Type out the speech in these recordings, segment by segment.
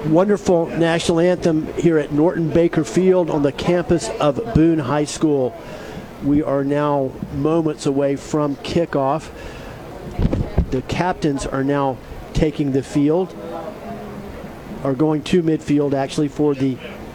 wonderful national anthem here at Norton Baker Field on the campus of Boone High School. We are now moments away from kickoff. The captains are now taking the field, are going to midfield actually for the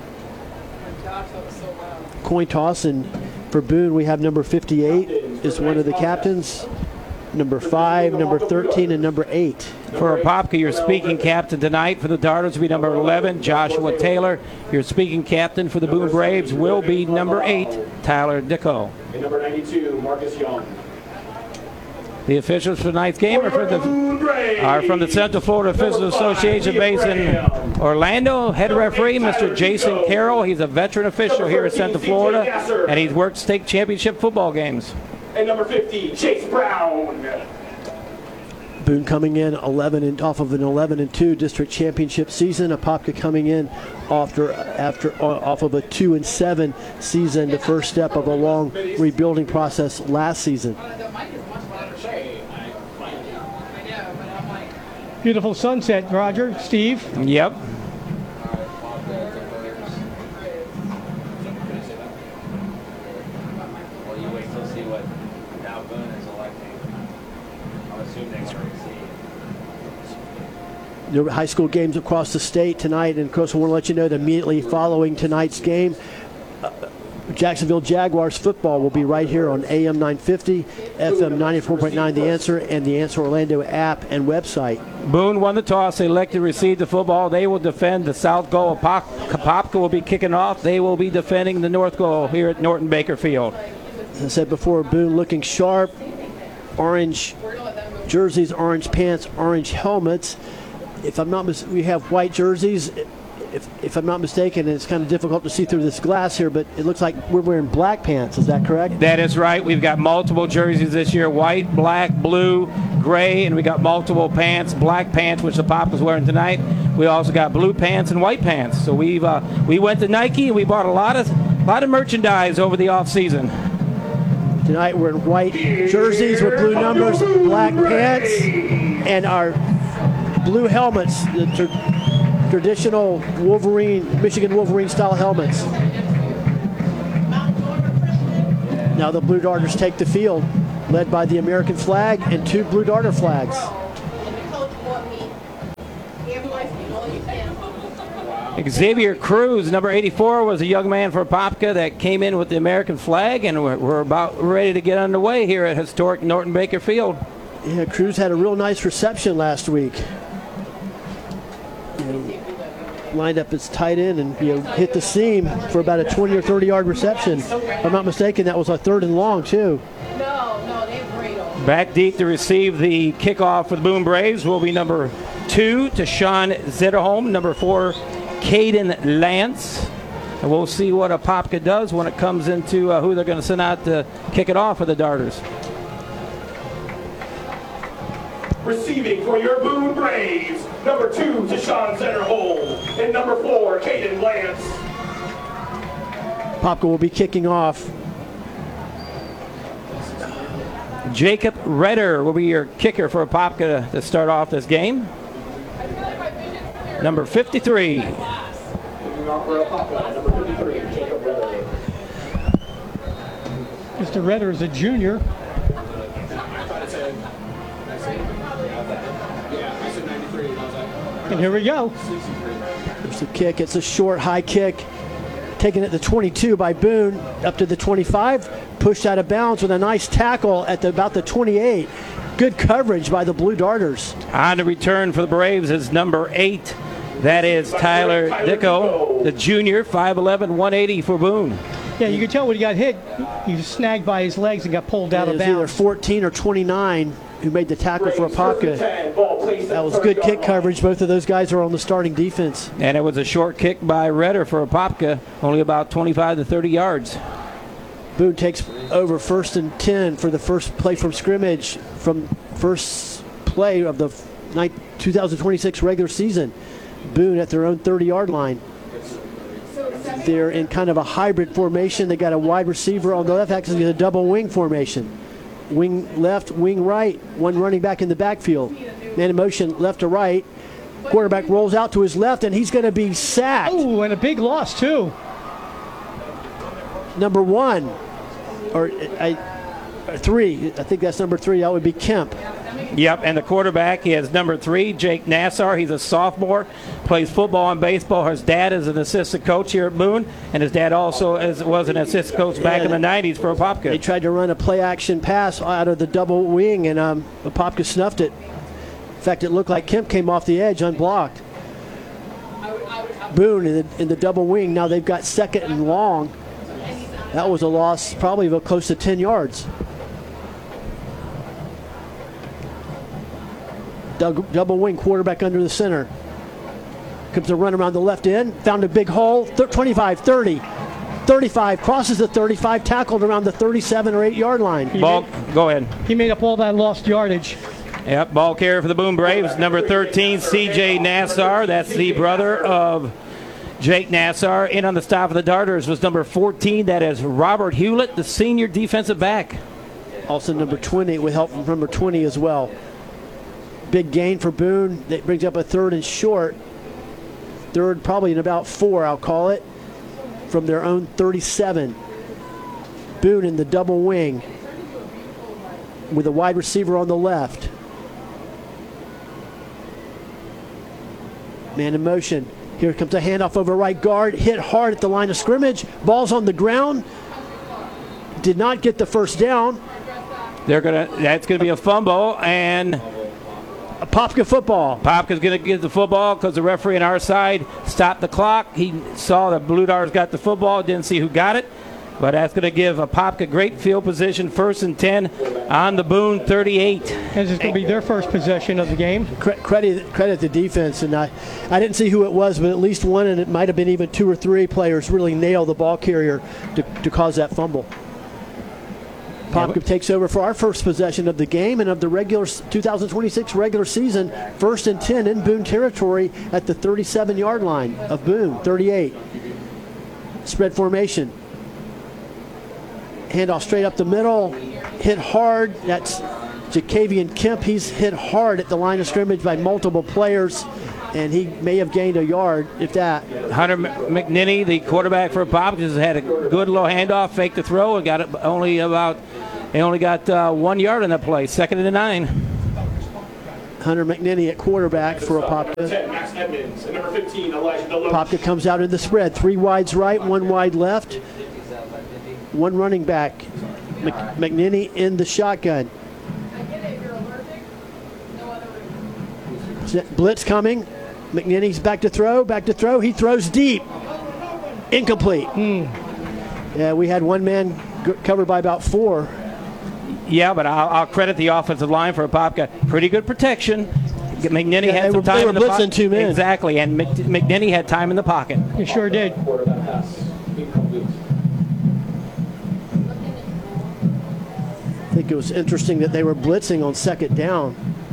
coin toss. And for Boone, we have number 58 is one of the captains, number 5, number 13, and number 8. For Apopka, your speaking captain tonight for the Darters will be number 11, Joshua Taylor. Your speaking captain for the Boone Braves will be number 8, Tyler Dicko. And number 92, Marcus Young. The officials for tonight's game are from the Central Florida Officials Association based in Orlando. Head referee, Mr. Jason Carroll. He's a veteran official here at Central Florida, and he's worked state championship football games. And number 50, Chase Brown. Boone coming in off of an 11-2 district championship season. Apopka coming in off of a 2-7 season, the first step of a long rebuilding process last season. Beautiful sunset, Roger. Steve? Yep. There are high school games across the state tonight, and of course, I want to let you know that immediately following tonight's game, Jacksonville Jaguars football will be right here on AM 950, FM 94.9 The Answer, and the Answer Orlando app and website. Boone won the toss. They elected to receive the football. They will defend the south goal. Apopka will be kicking off. They will be defending the north goal here at Norton Baker Field. As I said before, Boone looking sharp. Orange jerseys, orange pants, orange helmets. If I'm not we have white jerseys. If I'm not mistaken, and it's kind of difficult to see through this glass here, but it looks like we're wearing black pants. Is that correct? That is right. We've got multiple jerseys this year, white, black, blue, gray, and we got multiple pants, black pants, which the Pop is wearing tonight. We also got blue pants and white pants. So we went to Nike and we bought a lot of merchandise over the off season. Tonight we're in white jerseys with blue numbers, black pants, and our blue helmets. Traditional Michigan Wolverine style helmets. Now the Blue Darters take the field, led by the American flag and 2 Blue Darter flags. Xavier Cruz, number 84, was a young man for Apopka that came in with the American flag, and we're about ready to get underway here at historic Norton Baker Field. Yeah, Cruz had a real nice reception last week. Lined up as tight end and hit the seam for about a 20 or 30 yard reception. If I'm not mistaken, that was a 3rd and long too. Back deep to receive the kickoff for the Boone Braves will be number 2, Tashawn Zetterholm, number 4, Caden Lance. And we'll see what Apopka does when it comes into who they're going to send out to kick it off for the Darters. Receiving for your Boone Braves, number 2, Tashawn Zetterholm, and number 4, Caden Lance. Apopka will be kicking off. Jacob Redder will be your kicker for Apopka to start off this game. Number 53. Mr. Redder is a junior. And here we go. There's the kick. It's a short, high kick. Taken at the 22 by Boone, up to the 25. Pushed out of bounds with a nice tackle at about the 28. Good coverage by the Blue Darters. On the return for the Braves is number 8. That is Tyler Dicko, the junior, 5'11", 180 for Boone. Yeah, you could tell when he got hit, he was snagged by his legs and got pulled out of bounds. Either 14 or 29 who made the tackle for Apopka. That was good kick coverage. Both of those guys are on the starting defense. And it was a short kick by Redder for Apopka, only about 25 to 30 yards. Boone takes over 1st and 10 for the first play from scrimmage from first play of the 2026 regular season. Boone at their own 30-yard line. They're in kind of a hybrid formation. They got a wide receiver on the left, actually a double wing formation. Wing left, wing right, one running back in the backfield. Man in motion left to right. Quarterback rolls out to his left, and he's going to be sacked. Ooh, and a big loss, too. Number 1, or 3, I think that's number 3. That would be Kemp. Yep, and the quarterback is number 3, Jake Nassar. He's a sophomore, plays football and baseball. His dad is an assistant coach here at Boone, and his dad also was an assistant coach back in the 90s for Apopka. They tried to run a play-action pass out of the double wing, and Apopka snuffed it. In fact, it looked like Kemp came off the edge unblocked. Boone in the double wing. Now they've got 2nd and long. That was a loss probably of close to 10 yards. Double wing, quarterback under the center. Comes a run around the left end. Found a big hole. 25, 30, 35. Crosses the 35. Tackled around the 37 or 8 yard line. Ball, go ahead. He made up all that lost yardage. Yep, ball carrier for the Boone Braves, number 13, C.J. Nassar. That's the brother of Jake Nassar. In on the stop of the Darters was number 14. That is Robert Hewlett, the senior defensive back. Also number 20 with help from number 20 as well. Big gain for Boone. That brings up a 3rd and short. 3rd probably in about 4, I'll call it, from their own 37. Boone in the double wing with a wide receiver on the left. Man in motion. Here comes a handoff over right guard. Hit hard at the line of scrimmage. Ball's on the ground. Did not get the first down. That's gonna be a fumble, and Apopka football. Popka's going to get the football because the referee on our side stopped the clock. He saw the Blue Darters got the football, didn't see who got it. But that's going to give Apopka great field position, 1st and 10 on the Boone 38. And this is going to be their first possession of the game. Credit the defense. And I didn't see who it was, but at least one, and it might have been even 2 or 3 players really nailed the ball carrier to cause that fumble. Apopka takes over for our first possession of the game and of the 2026 regular season. 1st and 10 in Boone territory at the 37-yard line of Boone, 38. Spread formation. Handoff straight up the middle. Hit hard. That's Jacavian Kemp. He's hit hard at the line of scrimmage by multiple players, and he may have gained a yard, if that. Hunter McNinney, the quarterback for Apopka, has had a good little handoff, faked the throw, and got it he only got 1 yard in that play. 2nd and 9. Hunter McNinney at quarterback for Apopka. Max Edmonds, and number 15, Elijah Deloach. Apopka comes out in the spread. 3 wides right, 1 wide left. 1 running back. McNinney in the shotgun. Blitz coming. McNinney's back to throw. He throws deep. Incomplete. Yeah, we had one man covered by about 4. Yeah, but I'll credit the offensive line for Apopka. Pretty good protection. McNinney had some time they were in the blitzing pocket. 2 men. Exactly, and McNinney had time in the pocket. He sure did. I think it was interesting that they were blitzing on 2nd down.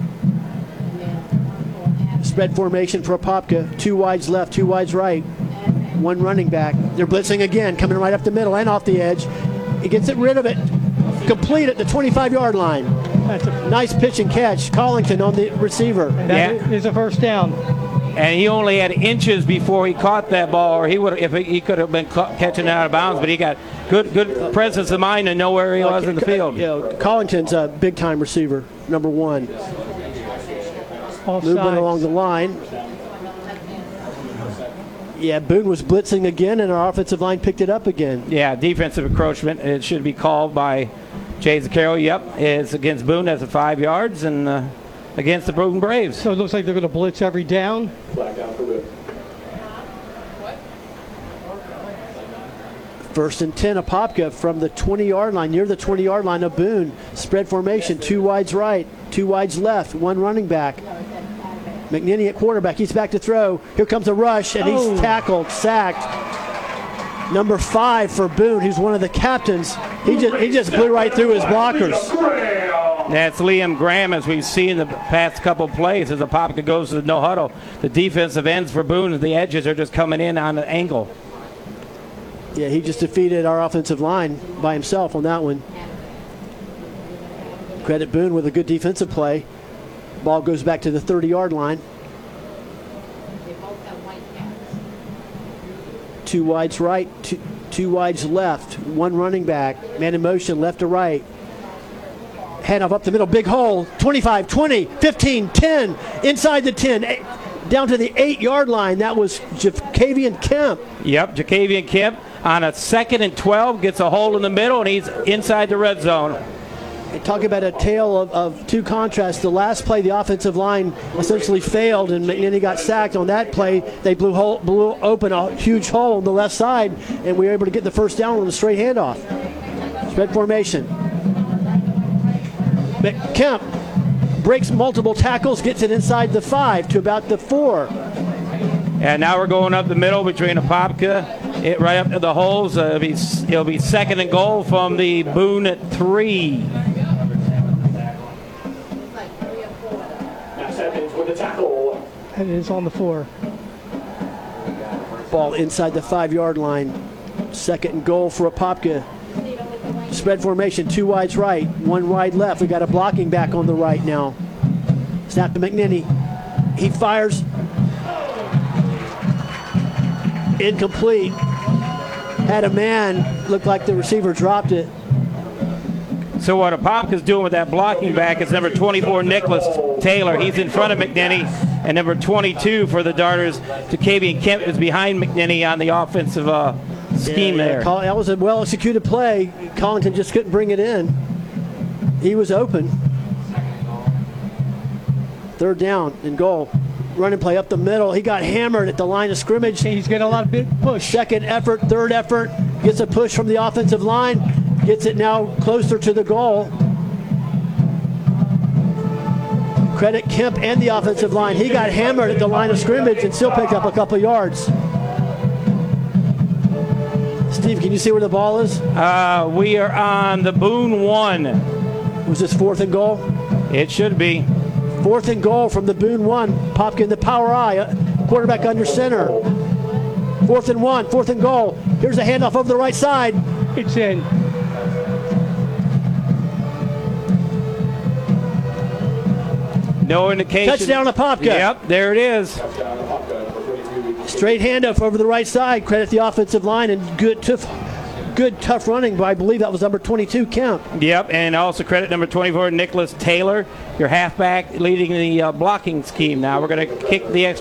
Spread formation for Apopka. 2 wides left, 2 wides right. 1 running back. They're blitzing again, coming right up the middle and off the edge. He gets rid of it. Complete at the 25-yard line. That's a Nice pitch and catch. Collington on the receiver. That is a first down. And he only had inches before he caught that ball, or he could have been catching it out of bounds. But he got good presence of mind to know where he was in the field. Collington's a big-time receiver, number 1. Movement along the line. Yeah, Boone was blitzing again, and our offensive line picked it up again. Yeah, defensive encroachment. It should be called by Jay Zaccaro. Yep, it's against Boone. That's 5 yards, and against the Boone Braves. So it looks like they're going to blitz every down. Flag down for Boone. 1st and 10, Apopka from the 20-yard line, near the 20-yard line of Boone. Spread formation, 2 wides right, 2 wides left, 1 running back. McNinney at quarterback. He's back to throw. Here comes a rush, and he's tackled, sacked. Number 5 for Boone, who's one of the captains. He just blew right through his blockers. That's Liam Graham, as we've seen in the past couple plays, as Apopka goes to the no huddle. The defensive ends for Boone, the edges are just coming in on an angle. Yeah, he just defeated our offensive line by himself on that one. Credit Boone with a good defensive play. Ball goes back to the 30-yard line. two wides right, two wides left, one running back, man in motion, left to right. Handoff up the middle, big hole, 25, 20, 15, 10, inside the 10, down to the 8-yard line. That was Jacavian Kemp. Yep, Jacavian Kemp on a 2nd and 12 gets a hole in the middle, and he's inside the red zone. And talk about a tale of two contrasts. The last play, the offensive line essentially failed, and McNinney got sacked. On that play, they blew open a huge hole on the left side, and we were able to get the first down on a straight handoff. Spread formation. Kemp breaks multiple tackles, gets it inside the 5 to about the 4. And now we're going up the middle between Apopka, right up to the holes. It'll be 2nd and goal from the Boone at 3. Max Evans with the tackle. And it is on the 4. Ball inside the 5-yard line. 2nd and goal for Apopka. Spread formation, 2 wides right, 1 wide left. We got a blocking back on the right now. Snap to McNinney. He fires. Incomplete. Had a man. Looked like the receiver dropped it. So what Apopka's doing with that blocking back is number 24, Nicholas Taylor. He's in front of McNinney. And number 22 for the Darters, Jacavian Kemp, is behind McNinney on the offensive scheme there. That was a well-executed play. Collington just couldn't bring it in. He was open. 3rd down and goal. Running play up the middle. He got hammered at the line of scrimmage. He's getting a lot of big push. 2nd effort, 3rd effort. Gets a push from the offensive line. Gets it now closer to the goal. Credit Kemp and the offensive line. He got hammered at the line of scrimmage and still picked up a couple yards. Steve, can you see where the ball is? We are on the Boone 1. Was this 4th and goal? It should be. 4th and goal from the Boone 1. Popka in the power eye. Quarterback under center. 4th and 1. 4th and goal. Here's a handoff over the right side. It's in. No indication. Touchdown to Popka. Yep, there it is. Straight handoff over the right side. Credit the offensive line and good tough running by, I believe that was number 22, Kemp. Yep, and also credit number 24, Nicholas Taylor, your halfback leading the blocking scheme. Now we're going to kick the extra